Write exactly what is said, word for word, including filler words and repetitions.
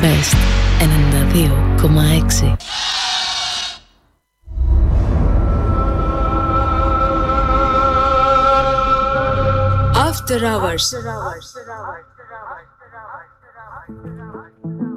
Best ενενήντα δύο κόμμα έξι. After Hours. After hours.